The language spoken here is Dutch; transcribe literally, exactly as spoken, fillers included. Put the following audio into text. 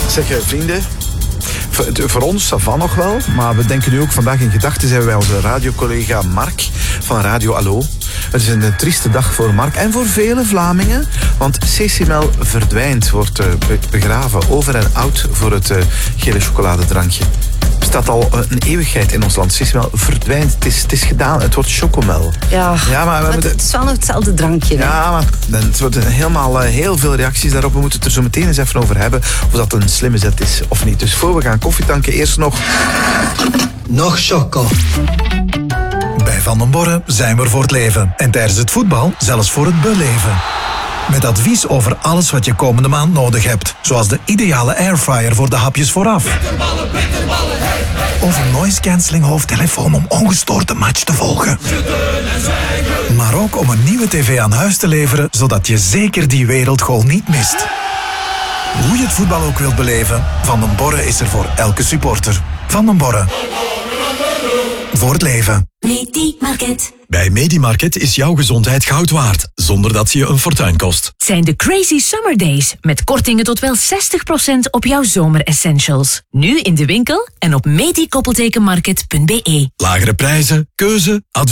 Zeg, vrienden, voor, voor ons, ça va nog wel, maar we denken nu ook vandaag in gedachten zijn bij onze radiocollega Mark van Radio Allo. Het is een trieste dag voor Mark en voor vele Vlamingen, want Cecimel verdwijnt, wordt uh, begraven, over en oud voor het uh, gele chocoladedrankje. Het staat al een eeuwigheid in ons land. Cecimel verdwijnt, het is, het is gedaan, het wordt chocomel. Ja, ja maar, maar het is wel nog hetzelfde drankje. Hè? Ja, maar het wordt helemaal uh, heel veel reacties daarop. We moeten het er zo meteen eens even over hebben of dat een slimme zet is of niet. Dus voor we gaan koffietanken, eerst nog... Nog choco. Bij Van den Borre zijn we er voor het leven. En tijdens het voetbal zelfs voor het beleven. Met advies over alles wat je komende maand nodig hebt. Zoals de ideale airfryer voor de hapjes vooraf. Of een noise cancelling hoofdtelefoon om ongestoord de match te volgen. Maar ook om een nieuwe tv aan huis te leveren, zodat je zeker die wereldgoal niet mist. Hoe je het voetbal ook wilt beleven, Van den Borre is er voor elke supporter. Van den Borre. Voor het leven. Medimarket. Bij Medimarket is jouw gezondheid goud waard, zonder dat ze je een fortuin kost. Het zijn de Crazy Summer Days, met kortingen tot wel zestig procent op jouw zomeressentials. Nu in de winkel en op medi-market punt be. Lagere prijzen, keuze, advies.